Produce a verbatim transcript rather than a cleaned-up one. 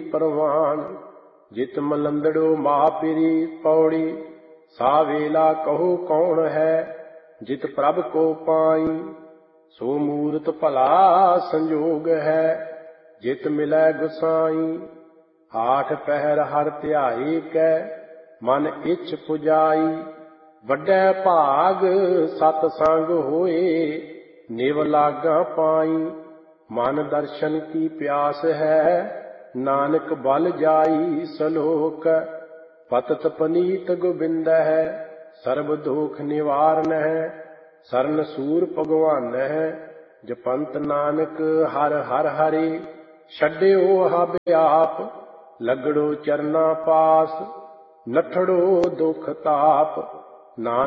परवान। जित मलंदड़ो महापिरी पौड़ी, सा वेला कहो कौन है। जित प्रभ को पाई, सो मूरत भला संजोग है। जित मिलै गुसाई, आठ पहर हर ध्याई कै। मन इच्छ पुजाई, ਵੱਡੇ ਭਾਗ ਸਤ ਸੰਗ ਹੋਏ। ਨਿਵ ਲਾਗਾ ਪਾਈ, ਮਨ ਦਰਸ਼ਨ ਕੀ ਪਿਆਸ ਹੈ। ਨਾਨਕ ਬਲ ਜਾਈ ਸਲੋਕ, ਪਤਤ ਪਨੀਤ ਗੋਬਿੰਦ ਹੈ। ਸਰਬ ਦੋਖ ਨਿਵਾਰਨ ਹੈ, ਸਰਨ ਸੂਰ ਭਗਵਾਨ ਹੈ। ਜਪੰਤ ਨਾਨਕ ਹਰ ਹਰ ਹਰੇ, ਛੱਡਿਓ ਹਬ ਆਪ। ਲਗੜੋ ਚਰਨਾ ਪਾਸ, ਨਠੜੋ ਦੁਖ ਤਾਪ। ਨਾਨਕ